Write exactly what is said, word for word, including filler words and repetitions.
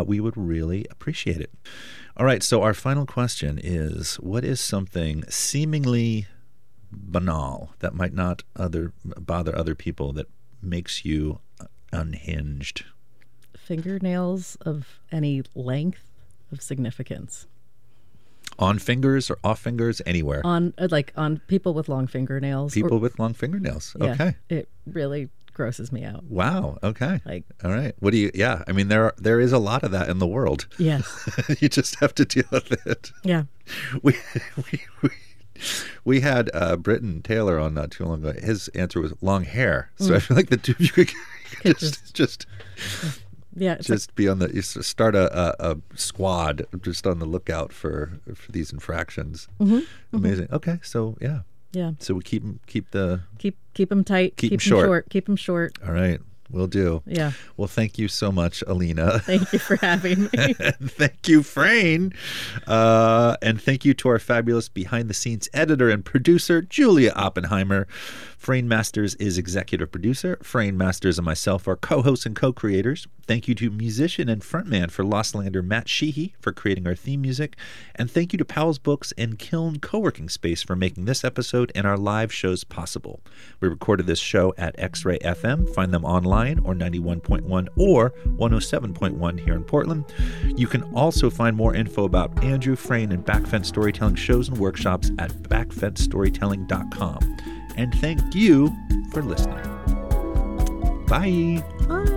uh, we would really appreciate it. All right, so our final question is, what is something seemingly banal that might not other bother other people that makes you unhinged? Fingernails of any length of significance. On fingers or off fingers, anywhere? On uh, like on people with long fingernails. People or, with long fingernails. yeah, Okay. It really grosses me out. Wow. Okay. Like, all right. What do you? Yeah. I mean, there are, there is a lot of that in the world. Yes. You just have to deal with it. Yeah. We we we, we had uh, Britton Taylor on not too long ago. His answer was long hair. So Mm. I feel like the two of you could, Could just just. Yeah, it's just like, be on the you start a, a, a squad just on the lookout for for these infractions. Mm-hmm, Amazing. mm-hmm. Okay, so yeah, yeah. So we keep keep the keep keep them tight. Keep, Keep, them them short. short. Keep them short. All right, we'll do. Yeah. Well, thank you so much, Alina. Thank you for having me. And thank you, Frayne. Uh, and thank you to our fabulous behind-the-scenes editor and producer, Julia Oppenheimer. Frayne Masters is executive producer. Frayne Masters and myself are co-hosts and co-creators. Thank you to musician and frontman for Lost Lander, Matt Sheehy, for creating our theme music. And thank you to Powell's Books and Kiln Co-working Space for making this episode and our live shows possible. We recorded this show at X-Ray F M. Find them online or ninety-one point one or one oh seven point one here in Portland. You can also find more info about Andrew, Frayne, and Backfence Storytelling shows and workshops at backfence storytelling dot com. And thank you for listening. Bye. Bye.